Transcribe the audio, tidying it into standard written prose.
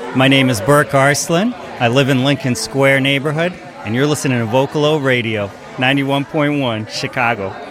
My name is Burke Arslan. I live in Lincoln Square neighborhood, and you're listening to Vocalo Radio, 91.1, Chicago.